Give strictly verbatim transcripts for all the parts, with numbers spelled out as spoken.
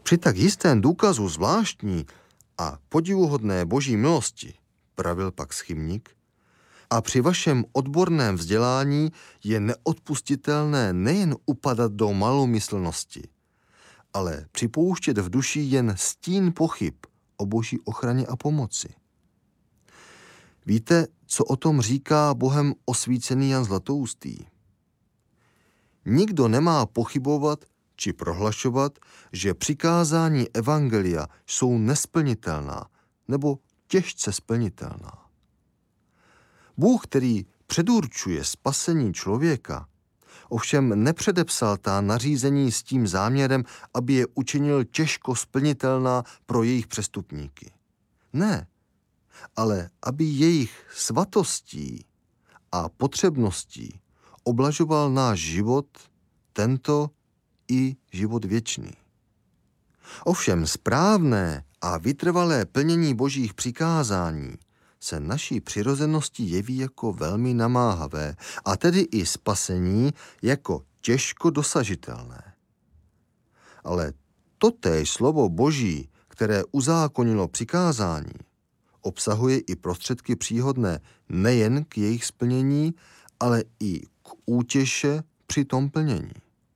Při tak jistém důkazu zvláštní a podivuhodné boží milosti, pravil pak schymník, a při vašem odborném vzdělání je neodpustitelné nejen upadat do malomyslnosti, ale připouštět v duši jen stín pochyb o boží ochraně a pomoci. Víte, co o tom říká Bohem osvícený Jan Zlatoustý? Nikdo nemá pochybovat či prohlašovat, že přikázání evangelia jsou nesplnitelná nebo těžce splnitelná. Bůh, který předurčuje spasení člověka, ovšem nepředepsal ta nařízení s tím záměrem, aby je učinil těžko splnitelná pro jejich přestupníky. Ne, ale aby jejich svatostí a potřebností oblažoval náš život, tento i život věčný. Ovšem správné a vytrvalé plnění božích přikázání se naší přirozenosti jeví jako velmi namáhavé, a tedy i spasení jako těžko dosažitelné. Ale totéž slovo Boží, které uzákonilo přikázání, obsahuje i prostředky příhodné nejen k jejich splnění, ale i k útěše při tom plnění.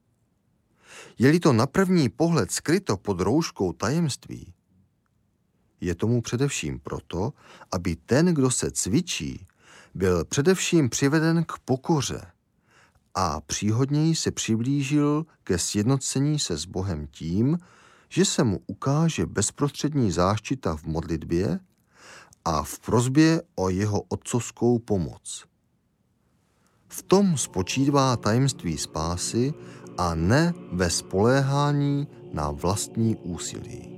Je-li to na první pohled skryto pod rouškou tajemství, je tomu především proto, aby ten, kdo se cvičí, byl především přiveden k pokoře a příhodněji se přiblížil ke sjednocení se s Bohem tím, že se mu ukáže bezprostřední záštita v modlitbě a v prosbě o jeho otcovskou pomoc. V tom spočívá tajemství spásy a ne ve spoléhání na vlastní úsilí.